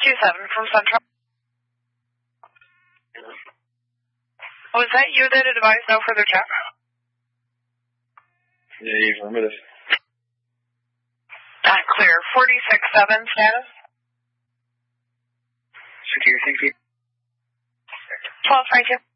627 from Central. Was that you that advised no further check? Yeah, affirmative. Clear. 46-7 status. Security, thank you. 12-22.